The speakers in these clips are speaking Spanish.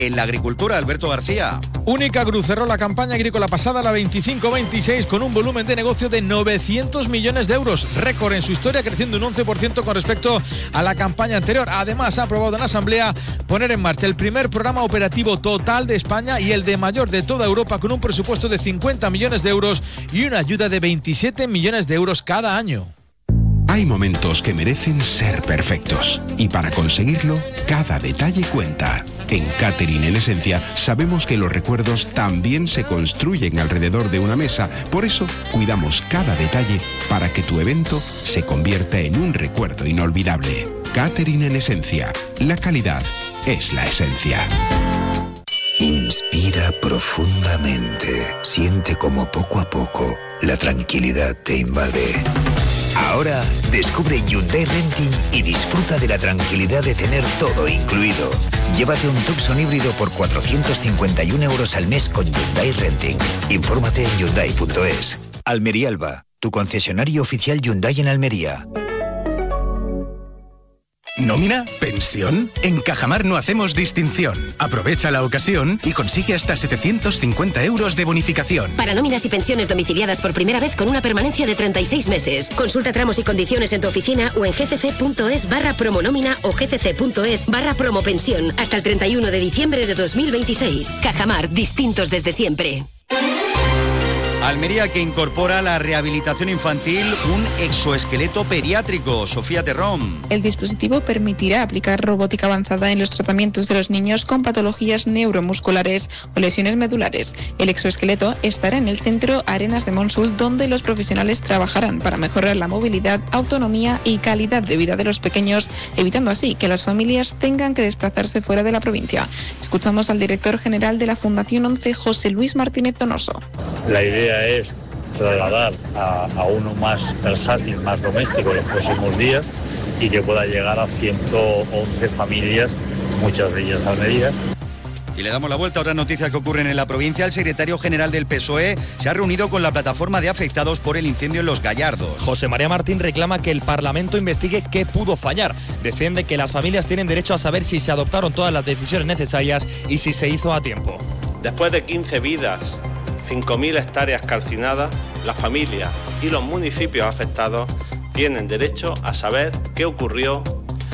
en la agricultura. Alberto García. Única Group cerró la campaña agrícola pasada, la 25-26, con un volumen de negocio de 900 millones de euros, récord en su historia, creciendo un 11% con respecto a la campaña anterior. Además, ha aprobado en la Asamblea poner en marcha el primer programa operativo total de España y el de mayor de toda Europa, con un presupuesto de 50 millones de euros y una ayuda de 27 millones de euros cada año. Hay momentos que merecen ser perfectos y para conseguirlo, cada detalle cuenta. En Catering en Esencia sabemos que los recuerdos también se construyen alrededor de una mesa, por eso cuidamos cada detalle para que tu evento se convierta en un recuerdo inolvidable. Catering en Esencia, la calidad es la esencia. Inspira profundamente, siente como poco a poco la tranquilidad te invade. Ahora descubre Hyundai Renting y disfruta de la tranquilidad de tener todo incluido. Llévate un Tucson híbrido por 451 euros al mes con Hyundai Renting. Infórmate en Hyundai.es. Almería Alba, tu concesionario oficial Hyundai en Almería. ¿Nómina? ¿Pensión? En Cajamar no hacemos distinción. Aprovecha la ocasión y consigue hasta 750 euros de bonificación. Para nóminas y pensiones domiciliadas por primera vez con una permanencia de 36 meses. Consulta tramos y condiciones en tu oficina o en gcc.es/promonómina o gcc.es/promopensión hasta el 31 de diciembre de 2026. Cajamar, distintos desde siempre. Almería, que incorpora a la rehabilitación infantil un exoesqueleto pediátrico. Sofía Terrón. El dispositivo permitirá aplicar robótica avanzada en los tratamientos de los niños con patologías neuromusculares o lesiones medulares. El exoesqueleto estará en el centro Arenas de Monsul, donde los profesionales trabajarán para mejorar la movilidad, autonomía y calidad de vida de los pequeños, evitando así que las familias tengan que desplazarse fuera de la provincia. Escuchamos al director general de la Fundación 11, José Luis Martínez Donoso. La idea es trasladar a uno más versátil, más doméstico en los próximos días y que pueda llegar a 111 familias, muchas de ellas de Almería. Y le damos la vuelta a otras noticias que ocurren en la provincia. El secretario general del PSOE se ha reunido con la plataforma de afectados por el incendio en Los Gallardos. José María Martín reclama que el Parlamento investigue qué pudo fallar. Defiende que las familias tienen derecho a saber si se adoptaron todas las decisiones necesarias y si se hizo a tiempo. Después de 15 vidas, 5.000 hectáreas calcinadas, la familia y los municipios afectados tienen derecho a saber qué ocurrió,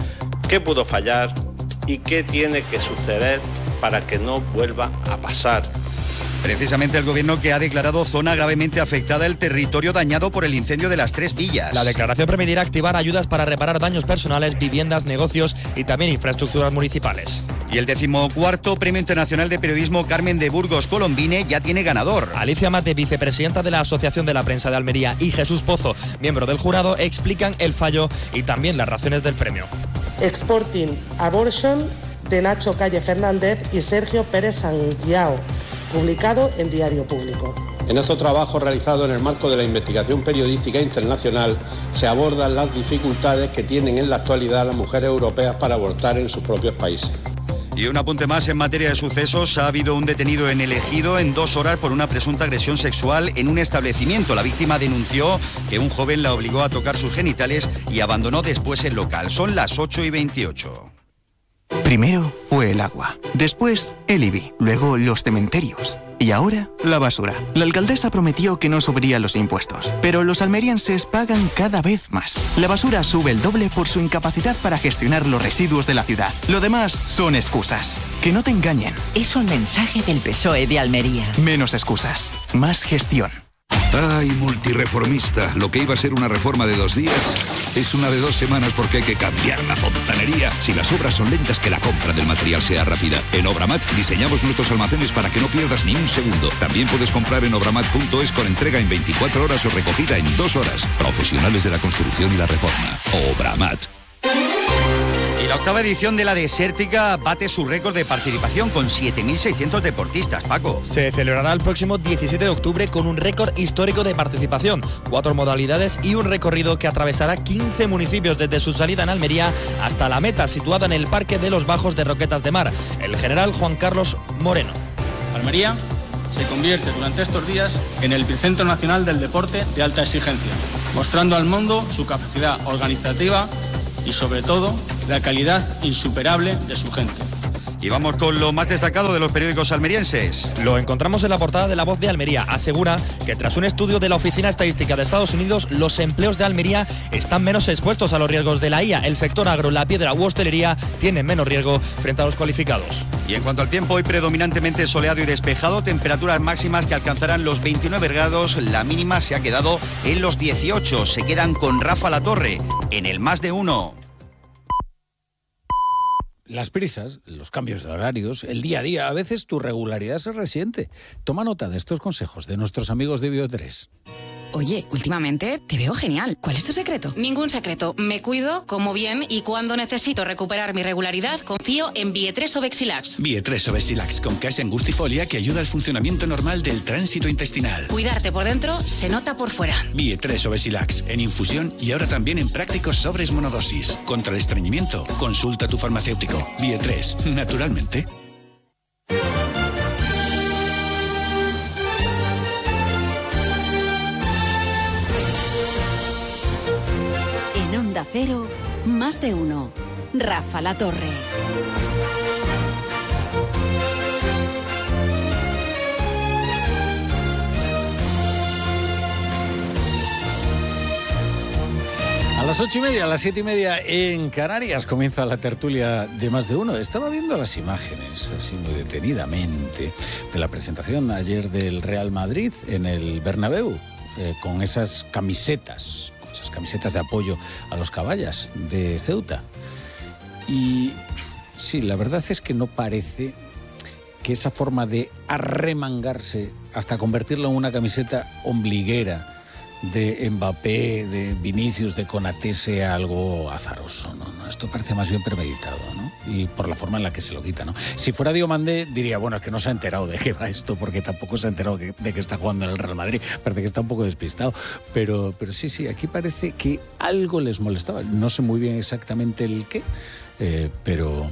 qué pudo fallar y qué tiene que suceder para que no vuelva a pasar. Precisamente el gobierno que ha declarado zona gravemente afectada el territorio dañado por el incendio de las Tres Villas. La declaración permitirá activar ayudas para reparar daños personales, viviendas, negocios y también infraestructuras municipales. Y el 14º Premio Internacional de Periodismo Carmen de Burgos Colombine ya tiene ganador. Alicia Mate, vicepresidenta de la Asociación de la Prensa de Almería, y Jesús Pozo, miembro del jurado, explican el fallo y también las razones del premio. Exporting Abortion, de Nacho Calle Fernández y Sergio Pérez Sanguiao, publicado en Diario Público. En estos trabajos realizados en el marco de la investigación periodística internacional se abordan las dificultades que tienen en la actualidad las mujeres europeas para abortar en sus propios países. Y un apunte más en materia de sucesos. Ha habido un detenido en El Ejido en 2 horas por una presunta agresión sexual en un establecimiento. La víctima denunció que un joven la obligó a tocar sus genitales y abandonó después el local. Son las 8:28. Primero fue el agua, después el IBI, luego los cementerios y ahora la basura. La alcaldesa prometió que no subiría los impuestos, pero los almerienses pagan cada vez más. La basura sube el doble por su incapacidad para gestionar los residuos de la ciudad. Lo demás son excusas. Que no te engañen. Es un mensaje del PSOE de Almería. Menos excusas, más gestión. Ay, multireformista, lo que iba a ser una reforma de 2 días es una de 2 semanas porque hay que cambiar la fontanería. Si las obras son lentas, que la compra del material sea rápida. En Obramat diseñamos nuestros almacenes para que no pierdas ni un segundo. También puedes comprar en obramat.es con entrega en 24 horas o recogida en 2 horas. Profesionales de la construcción y la reforma. Obramat. Y la 8ª edición de la Desértica bate su récord de participación con 7.600 deportistas, Paco. Se celebrará el próximo 17 de octubre con un récord histórico de participación, 4 modalidades y un recorrido que atravesará 15 municipios desde su salida en Almería hasta la meta situada en el Parque de los Bajos de Roquetas de Mar. El general Juan Carlos Moreno. Almería se convierte durante estos días en el epicentro nacional del deporte de alta exigencia, mostrando al mundo su capacidad organizativa y sobre todo la calidad insuperable de su gente. Y vamos con lo más destacado de los periódicos almerienses. Lo encontramos en la portada de La Voz de Almería. Asegura que tras un estudio de la Oficina Estadística de Estados Unidos, los empleos de Almería están menos expuestos a los riesgos de la IA. El sector agro, la piedra u hostelería tienen menos riesgo frente a los cualificados. Y en cuanto al tiempo, hoy predominantemente soleado y despejado, temperaturas máximas que alcanzarán los 29 grados, la mínima se ha quedado en los 18. Se quedan con Rafa La Torre en el Más de Uno. Las prisas, los cambios de horarios, el día a día, a veces tu regularidad se resiente. Toma nota de estos consejos de nuestros amigos de Bio3. Oye, últimamente te veo genial. ¿Cuál es tu secreto? Ningún secreto. Me cuido, como bien y cuando necesito recuperar mi regularidad, confío en Bie3 Obexilax. Bie3 Obexilax con casi angustifolia que ayuda al funcionamiento normal del tránsito intestinal. Cuidarte por dentro se nota por fuera. Bie3 Obexilax en infusión y ahora también en prácticos sobres monodosis. Contra el estreñimiento, consulta a tu farmacéutico. Bie3, naturalmente. Cero, Más de Uno. Rafa La Torre. A las 8:30, a las 7:30 en Canarias comienza la tertulia de Más de Uno. Estaba viendo las imágenes, así muy detenidamente, de la presentación ayer del Real Madrid en el Bernabéu, con esas camisetas de apoyo a los caballas de Ceuta. Y sí, la verdad es que no parece que esa forma de arremangarse hasta convertirlo en una camiseta ombliguera de Mbappé, de Vinicius, de Konaté sea algo azaroso, ¿no? Esto parece más bien premeditado, ¿no? Y por la forma en la que se lo quita, ¿no? Si fuera Diomandé diría, bueno, es que no se ha enterado de qué va esto, porque tampoco se ha enterado de que está jugando en el Real Madrid. Parece que está un poco despistado. Pero sí, aquí parece que algo les molestaba. No sé muy bien exactamente el qué, pero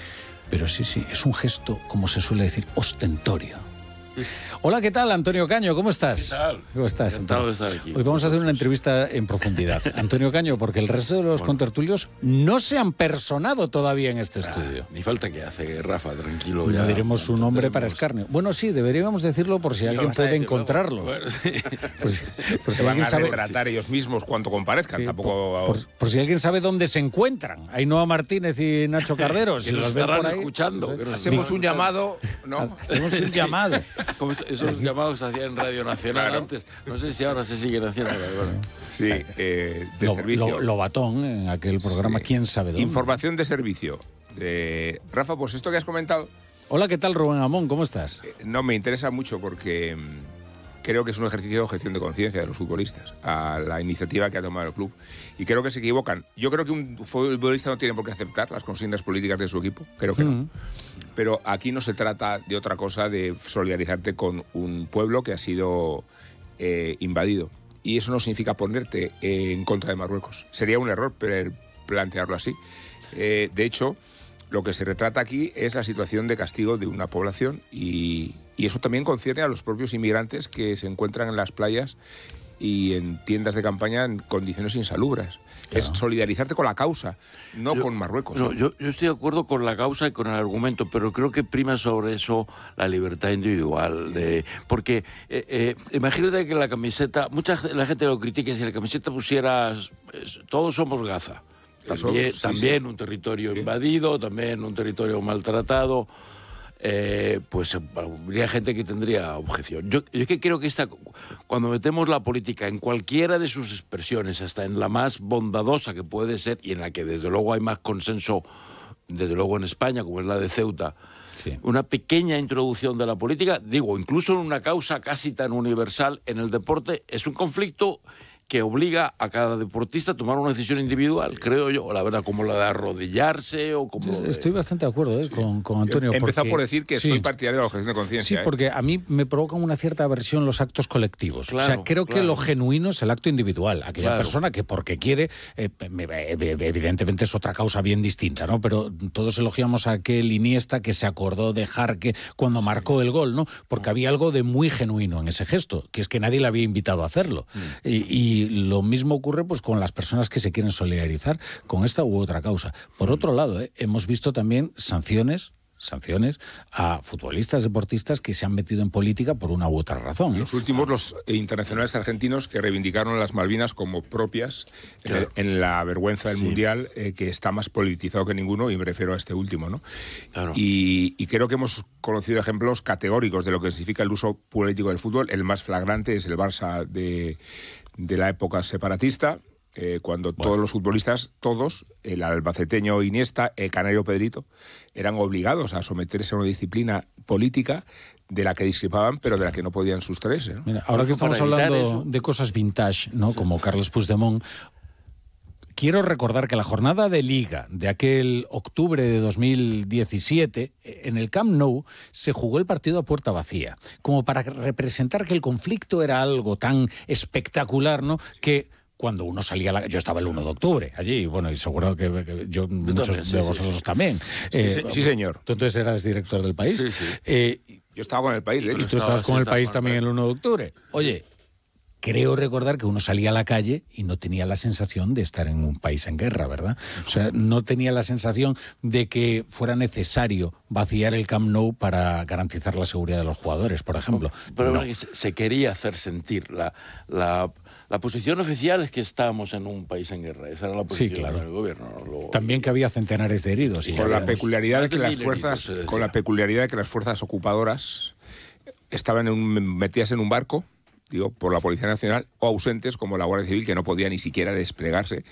sí, es un gesto, como se suele decir, ostentorio. Hola, ¿qué tal, Antonio Caño? ¿Cómo estás? ¿Qué tal? ¿Cómo estás? Encantado de estar aquí. Hoy vamos a hacer una entrevista en profundidad. Antonio Caño, porque el resto de los contertulios no se han personado todavía en este estudio. Ni falta que hace, Rafa, tranquilo. No diremos su nombre para escarnio. Bueno, sí, deberíamos decirlo por si alguien puede encontrarlos. Bueno, sí. por se van a retratar ellos mismos cuando comparezcan. Sí, tampoco... por si alguien sabe dónde se encuentran. Ainhoa Martínez y Nacho Cardero. Si los estarán escuchando. Hacemos un llamado, ¿no? Hacemos un llamado. Como esos llamados se hacían en Radio Nacional antes. No sé si ahora se siguen haciendo. Bueno. Sí, de servicio. Lobatón, en aquel programa, ¿quién sabe dónde? Información de servicio. Rafa, pues esto que has comentado... Hola, ¿qué tal, Rubén Amón? ¿Cómo estás? No, me interesa mucho porque creo que es un ejercicio de objeción de conciencia de los futbolistas a la iniciativa que ha tomado el club. Y creo que se equivocan. Yo creo que un futbolista no tiene por qué aceptar las consignas políticas de su equipo. Creo que no. Pero aquí no se trata de otra cosa, de solidarizarte con un pueblo que ha sido invadido. Y eso no significa ponerte en contra de Marruecos. Sería un error plantearlo así. De hecho, lo que se retrata aquí es la situación de castigo de una población y eso también concierne a los propios inmigrantes que se encuentran en las playas y en tiendas de campaña en condiciones insalubres. Claro. Es solidarizarte con la causa, no con Marruecos. No, yo estoy de acuerdo con la causa y con el argumento, pero creo que prima sobre eso la libertad individual. Porque imagínate que la camiseta, la gente lo critica, si la camiseta pusieras todos somos Gaza. También un territorio invadido, también un territorio maltratado. Pues habría gente que tendría objeción. Yo es que creo que cuando metemos la política en cualquiera de sus expresiones, hasta en la más bondadosa que puede ser, y en la que desde luego hay más consenso, desde luego en España, como es la de Ceuta, una pequeña introducción de la política, incluso en una causa casi tan universal en el deporte, es un conflicto que obliga a cada deportista a tomar una decisión individual, creo yo, la verdad, como la de arrodillarse o como... Estoy bastante de acuerdo con Antonio. He empezado por decir que soy partidario de la objeción de conciencia. Sí, porque a mí me provocan una cierta aversión los actos colectivos. Claro, creo que lo genuino es el acto individual. Aquella persona que porque quiere, evidentemente es otra causa bien distinta, ¿no? Pero todos elogiamos a aquel Iniesta que se acordó de Jarque cuando marcó el gol, ¿no? Porque había algo de muy genuino en ese gesto, que es que nadie le había invitado a hacerlo. Y lo mismo ocurre pues con las personas que se quieren solidarizar con esta u otra causa. Por otro lado, hemos visto también sanciones sanciones a futbolistas, deportistas que se han metido en política por una u otra razón. Los últimos, los internacionales argentinos que reivindicaron las Malvinas como propias, claro, en la vergüenza del Mundial, que está más politizado que ninguno, y me refiero a este último, ¿no? Claro. Y creo que hemos conocido ejemplos categóricos de lo que significa el uso político del fútbol. El más flagrante es el Barça de la época separatista, cuando todos los futbolistas, el albaceteño Iniesta, el canario Pedrito, eran obligados a someterse a una disciplina política de la que discrepaban, pero de la que no podían sustraerse, ¿no? Mira, ahora que estamos hablando de cosas vintage, ¿no?, como Carles Puigdemont, quiero recordar que la jornada de Liga de aquel octubre de 2017, en el Camp Nou, se jugó el partido a puerta vacía, como para representar que el conflicto era algo tan espectacular, ¿no?, que cuando uno salía yo estaba el 1 de octubre allí, bueno, y seguro que yo muchos de vosotros también. Sí, señor. Tú entonces eras director del País. Sí, sí. Yo estaba con el País, de hecho. Y tú estabas con el País también el 1 de octubre. Oye, creo recordar que uno salía a la calle y no tenía la sensación de estar en un país en guerra, ¿verdad? O sea, no tenía la sensación de que fuera necesario vaciar el Camp Nou para garantizar la seguridad de los jugadores, por ejemplo. Pero no. Se quería hacer sentir la posición oficial es que estábamos en un país en guerra. Esa era la posición, sí, claro, del gobierno. También que había centenares de heridos. Y con la peculiaridad de que las fuerzas ocupadoras estaban metidas en un barco, por la Policía Nacional, o ausentes como la Guardia Civil, que no podía ni siquiera desplegarse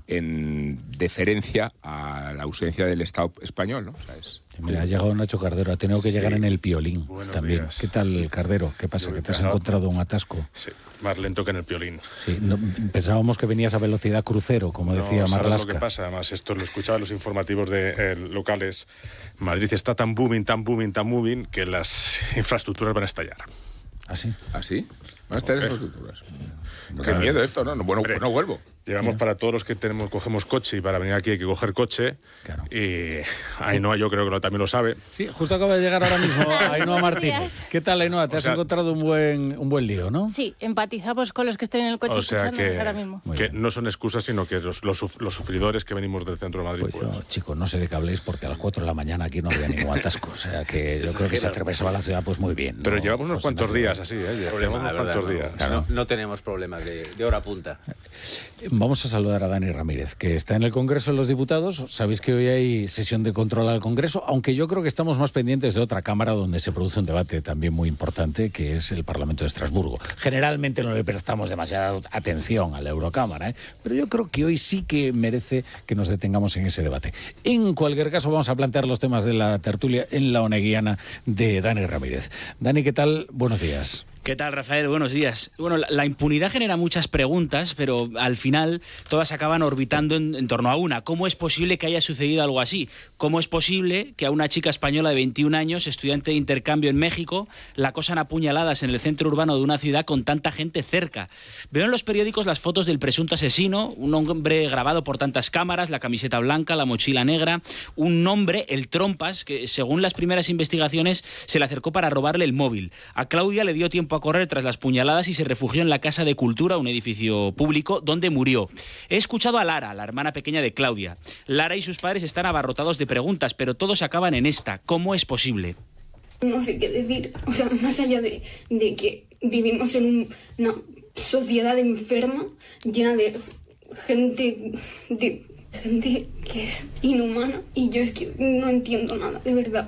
en deferencia a la ausencia del Estado español, ¿no? O sea, Mira, ha llegado Nacho Cardero, ha tenido que llegar en el Piolín. Buenos también. Días. ¿Qué tal, Cardero? ¿Qué pasa? ¿Que te has encontrado un atasco? Sí, más lento que en el Piolín. Sí, pensábamos que venías a velocidad crucero, como decía Marlaska. Lo que pasa, además, esto lo escuchaba en los informativos locales. Madrid está tan booming, que las infraestructuras van a estallar. ¿Ah, sí? ¿Ah, sí? Van a estallar infraestructuras. Qué miedo esto, ¿no? Bueno, pues no vuelvo. Llevamos para todos los que cogemos coche, y para venir aquí hay que coger coche. Claro. Y Ainhoa, yo creo que también lo sabe. Sí, justo acaba de llegar ahora mismo Ainhoa Martínez. ¿Qué tal, Ainhoa? Te has encontrado un buen lío, ¿no? Sí, empatizamos con los que estén en el coche escuchándonos ahora mismo. Que no son excusas, sino que los sufridores que venimos del centro de Madrid. Pues yo, chicos, no sé de qué habléis, porque a las 4 de la mañana aquí no había ningún atasco. O sea que yo creo que se atravesaba la ciudad pues muy bien. Pero llevamos unos cuantos días así, Llevamos unos cuantos días. Claro. No tenemos problemas de hora punta. Vamos a saludar a Dani Ramírez, que está en el Congreso de los Diputados. Sabéis que hoy hay sesión de control al Congreso, aunque yo creo que estamos más pendientes de otra Cámara donde se produce un debate también muy importante, que es el Parlamento de Estrasburgo. Generalmente no le prestamos demasiada atención a la Eurocámara, pero yo creo que hoy sí que merece que nos detengamos en ese debate. En cualquier caso, vamos a plantear los temas de la tertulia en la oneguiana de Dani Ramírez. Dani, ¿qué tal? Buenos días. ¿Qué tal, Rafael? Buenos días. Bueno, la impunidad genera muchas preguntas, pero al final todas acaban orbitando en torno a una. ¿Cómo es posible que haya sucedido algo así? ¿Cómo es posible que a una chica española de 21 años, estudiante de intercambio en México, la acosan a puñaladas en el centro urbano de una ciudad con tanta gente cerca? Veo en los periódicos las fotos del presunto asesino, un hombre grabado por tantas cámaras, la camiseta blanca, la mochila negra, un hombre, el Trompas, que según las primeras investigaciones se le acercó para robarle el móvil. A Claudia le dio tiempo a correr tras las puñaladas y se refugió en la Casa de Cultura, un edificio público, donde murió. He escuchado a Lara, la hermana pequeña de Claudia. Lara y sus padres están abarrotados de preguntas, pero todos acaban en esta. ¿Cómo es posible? No sé qué decir, o sea, más allá de que vivimos en una sociedad enferma, llena de gente que es inhumana, y yo es que no entiendo nada, de verdad.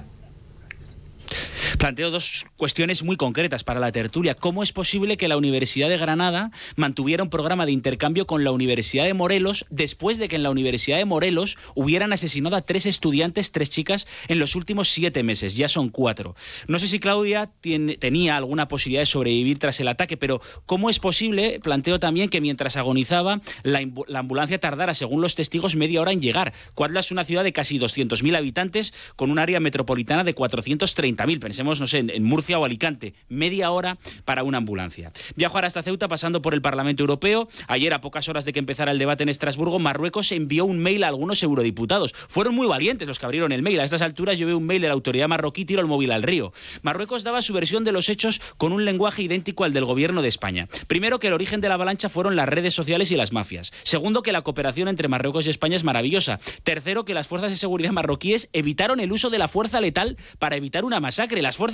Planteo dos cuestiones muy concretas para la tertulia. ¿Cómo es posible que la Universidad de Granada mantuviera un programa de intercambio con la Universidad de Morelos después de que en la Universidad de Morelos hubieran asesinado a 3 estudiantes, 3 chicas, en los últimos 7 meses? Ya son 4. No sé si Claudia tenía alguna posibilidad de sobrevivir tras el ataque, pero ¿cómo es posible, planteo también, que mientras agonizaba la ambulancia tardara, según los testigos, media hora en llegar? Cuautla es una ciudad de casi 200.000 habitantes con un área metropolitana de 430.000. Pensemos estamos, no sé, en Murcia o Alicante. Media hora para una ambulancia. Viajar hasta Ceuta pasando por el Parlamento Europeo. Ayer, a pocas horas de que empezara el debate en Estrasburgo, Marruecos envió un mail a algunos eurodiputados. Fueron muy valientes los que abrieron el mail. A estas alturas yo veo un mail de la autoridad marroquí, tiro el móvil al río. Marruecos daba su versión de los hechos con un lenguaje idéntico al del gobierno de España. Primero, que el origen de la avalancha fueron las redes sociales y las mafias. Segundo, que la cooperación entre Marruecos y España es maravillosa. Tercero, que las fuerzas de seguridad marroquíes evitaron el uso de la fuerza letal para evitar una masacre. Las